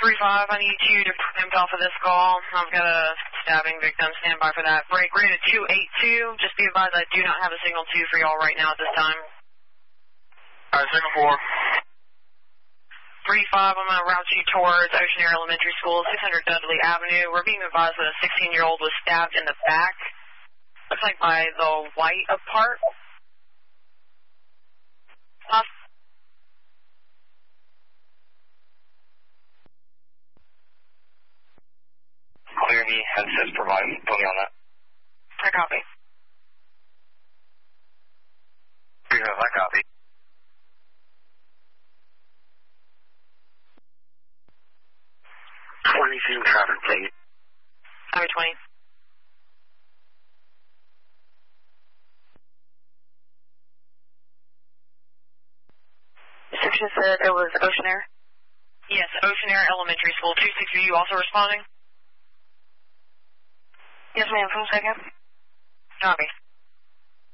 3-5, I need you to preempt off of this call. I've got a stabbing victim. Stand by for that. Break rate at 282. Just be advised I do not have a signal 2 for y'all right now at this time. Alright, signal 4. 3-5, I'm going to route you towards Ocean Air Elementary School, 600 Dudley Avenue. We're being advised that a 16-year-old was stabbed in the back. Looks like by the white part. Clear me, headsets provided. Put me on that. I copy. I copy. Traffic ticket. Highway 20. The section said it was Ocean Air? Yes, Ocean Air Elementary School. 26, are you also responding? Yes, ma'am. 1 second. Copy.